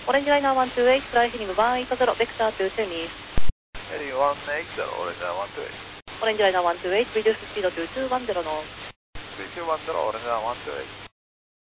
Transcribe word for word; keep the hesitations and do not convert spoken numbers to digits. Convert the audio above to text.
Orange Liner one two eight, fly heading one eight zero, vector to Seven East. Heading one eight zero, Orange Liner one two eight. Orange Liner one two eight, reduce speed to two one zero knots. three two one zero, Orange Liner one two eight.